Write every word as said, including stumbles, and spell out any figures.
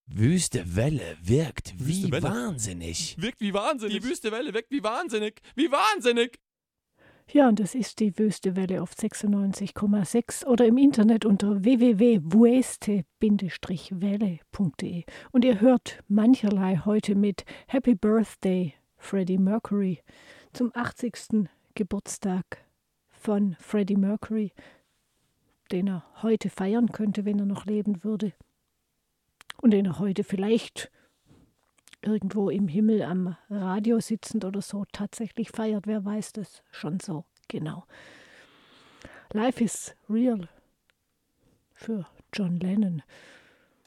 Wüste Welle wirkt Wüste wie Welle. wahnsinnig. Wirkt wie wahnsinnig. Die Wüste Welle wirkt wie wahnsinnig. Wie wahnsinnig. Ja, und das ist die Wüste Welle auf sechsundneunzig Komma sechs oder im Internet unter w w w punkt wueste welle punkt de. Und ihr hört mancherlei heute mit Happy Birthday, Freddie Mercury, zum achtzigsten Geburtstag von Freddie Mercury, den er heute feiern könnte, wenn er noch leben würde. Und den er heute vielleicht irgendwo im Himmel am Radio sitzend oder so tatsächlich feiert. Wer weiß das schon so genau. Life is real für John Lennon.